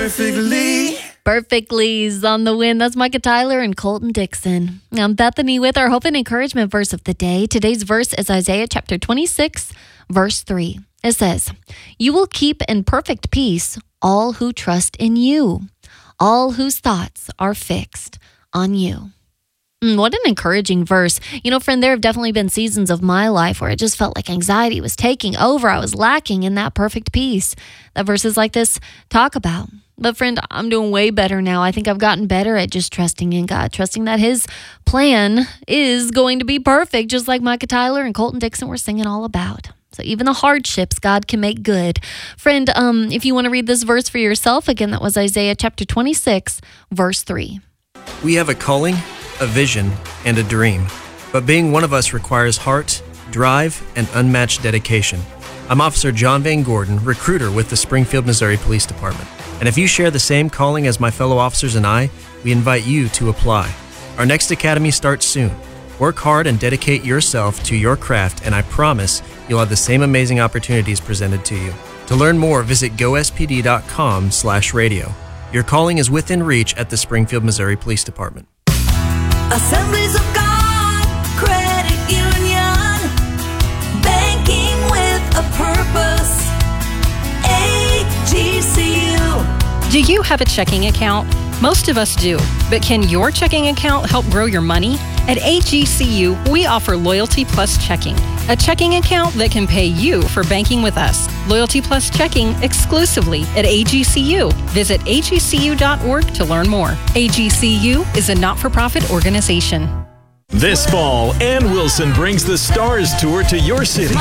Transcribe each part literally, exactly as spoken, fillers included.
Perfectly. Perfectly's on the win. That's Micah Tyler and Colton Dixon. I'm Bethany with our hope and encouragement verse of the day. Today's verse is Isaiah chapter twenty-six, verse three. It says, "You will keep in perfect peace all who trust in you, all whose thoughts are fixed on you." Mm, what an encouraging verse. You know, friend, there have definitely been seasons of my life where it just felt like anxiety was taking over. I was lacking in that perfect peace that verses like this talk about. But friend, I'm doing way better now. I think I've gotten better at just trusting in God, trusting that his plan is going to be perfect, just like Micah Tyler and Colton Dixon were singing all about. So even the hardships, God can make good. Friend, um, if you want to read this verse for yourself, again, that was Isaiah chapter twenty-six, verse three. We have a calling, a vision, and a dream. But being one of us requires heart, drive, and unmatched dedication. I'm Officer John Van Gordon, recruiter with the Springfield, Missouri Police Department. And if you share the same calling as my fellow officers and I, we invite you to apply. Our next academy starts soon. Work hard and dedicate yourself to your craft, and I promise you'll have the same amazing opportunities presented to you. To learn more, visit go s p d dot com slash radio. Your calling is within reach at the Springfield, Missouri Police Department. Assemblies of God, Credit Union, banking with a purpose. A G C U. Do you have a checking account? Most of us do, but can your checking account help grow your money? At A G C U, we offer Loyalty Plus Checking, a checking account that can pay you for banking with us. Loyalty Plus Checking exclusively at A G C U. Visit a g c u dot org to learn more. A G C U is a not-for-profit organization. This fall, Ann Wilson brings the Stars Tour to your city.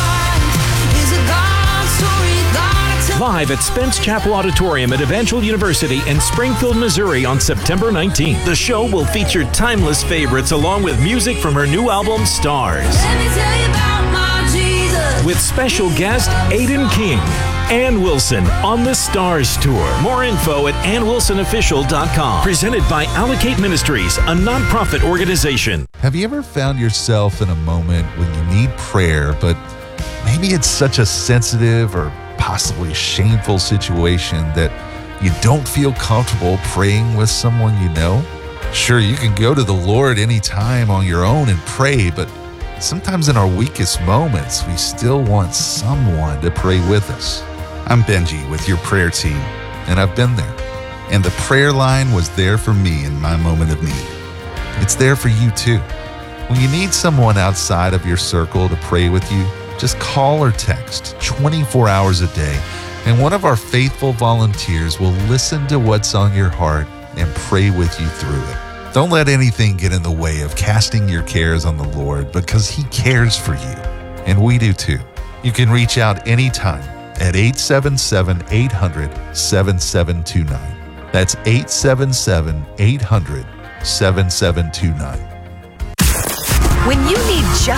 Live at Spence Chapel Auditorium at Evangel University in Springfield, Missouri on September nineteenth. The show will feature timeless favorites along with music from her new album, Stars. Let me tell you about my Jesus. With special guest, Aiden King. Ann Wilson on the Stars Tour. More info at ann wilson official dot com. Presented by Allocate Ministries, a nonprofit organization. Have you ever found yourself in a moment when you need prayer, but maybe it's such a sensitive or possibly shameful situation that you don't feel comfortable praying with someone you know? Sure, you can go to the Lord anytime on your own and pray, but sometimes in our weakest moments, we still want someone to pray with us. I'm Benji with your prayer team, and I've been there. And the prayer line was there for me in my moment of need. It's there for you too. When you need someone outside of your circle to pray with you, just call or text twenty-four hours a day, and one of our faithful volunteers will listen to what's on your heart and pray with you through it. Don't let anything get in the way of casting your cares on the Lord, because He cares for you, and we do too. You can reach out anytime at eight seven seven, eight hundred, seven seven two nine. That's eight seven seven, eight hundred, seven seven two nine. When you need just